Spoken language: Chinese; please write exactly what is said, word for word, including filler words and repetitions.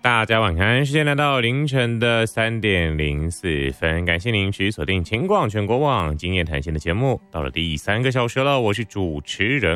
大家晚安，时间来到凌晨的三点零四分，感谢您持续锁定情广全国网今夜谈心的节目，到了第三个小时了，我是主持人